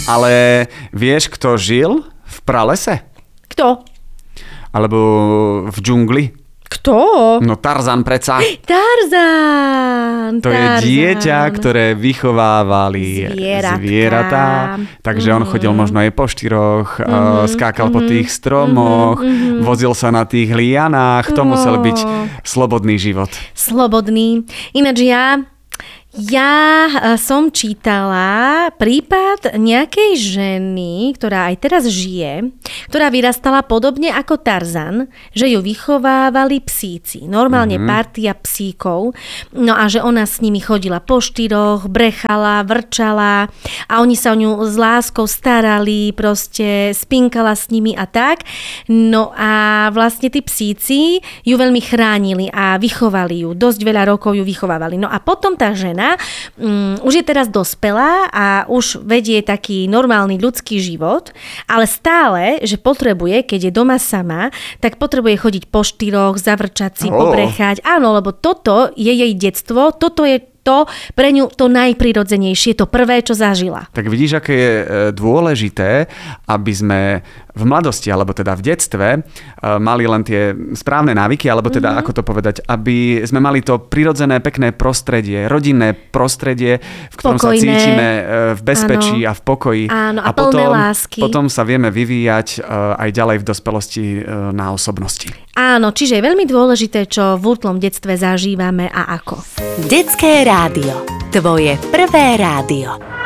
Ale vieš, kto žil v pralese? Kto? Alebo v džungli? Kto? No Tarzan predsa. Tarzan! To je dieťa, ktoré vychovávali zvieratá. Takže on chodil možno aj po štyroch, skákal po tých stromoch, vozil sa na tých lianách. To musel byť slobodný život. Slobodný. Ináč ja som čítala prípad nejakej ženy, ktorá aj teraz žije, ktorá vyrastala podobne ako Tarzan, že ju vychovávali psíci. Normálne partia psíkov. No a že ona s nimi chodila po štyroch, brechala, vrčala a oni sa o ňu s láskou starali, proste spinkala s nimi a tak. No a vlastne tí psíci ju veľmi chránili a vychovali ju. Dosť veľa rokov ju vychovávali. No a potom tá žena už je teraz dospelá a už vedie taký normálny ľudský život, ale stále, že potrebuje, keď je doma sama, tak potrebuje chodiť po štyroch, zavrčať si, pobrechať. Áno, lebo toto je jej detstvo, toto je to pre ňu to najprirodzenejšie, to prvé, čo zažila. Tak vidíš, aké je dôležité, aby sme v mladosti, alebo teda v detstve, mali len tie správne návyky, alebo teda, ako to povedať, aby sme mali to prirodzené, pekné prostredie, rodinné prostredie, v ktorom sa cítime v bezpečí a v pokoji. Áno, a plné lásky. Potom sa vieme vyvíjať aj ďalej v dospelosti na osobnosti. Áno, čiže je veľmi dôležité, čo v útlom detstve zažívame a ako. Detské rádio. Tvoje prvé rádio.